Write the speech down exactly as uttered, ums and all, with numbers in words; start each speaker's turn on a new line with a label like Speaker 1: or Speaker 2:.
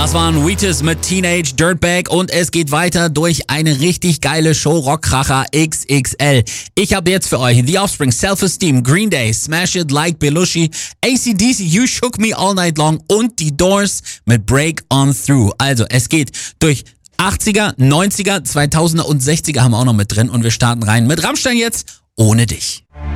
Speaker 1: Das waren Wheatus mit Teenage Dirtbag und es geht weiter durch eine richtig geile Show Rockkracher X X L. Ich habe jetzt für euch The Offspring, Self-Esteem, Green Day, Smash It Like Belushi, A C D C, You Shook Me All Night Long und die Doors mit Break On Through. Also es geht durch achtziger, neunziger, zweitausender und sechziger haben wir auch noch mit drin und wir starten rein mit Rammstein jetzt, Ohne dich.